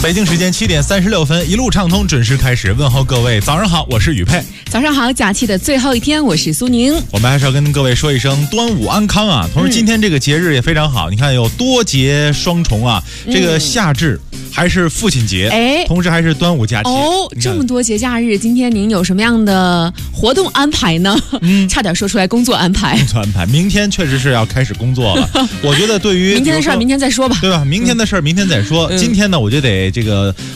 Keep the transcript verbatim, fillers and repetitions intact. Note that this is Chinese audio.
北京时间七点三十六分，一路畅通准时开始，问候各位早上好，我是宇佩。 早上好，假期的最后一天，我是苏宁。 我们还是要跟各位说一声端午安康啊！同时今天这个节日也非常好，嗯、你看有多节双重啊，这个夏至还是父亲节，哎、嗯，同时还是端午假期哦，这么多节假日，今天您有什么样的活动安排呢？嗯，差点说出来工作安排。 工作安排，明天确实是要开始工作了。我觉得对于明天的事儿，明天再说吧， 对吧？明天的事儿，明天再说。嗯、今天呢，我就得这个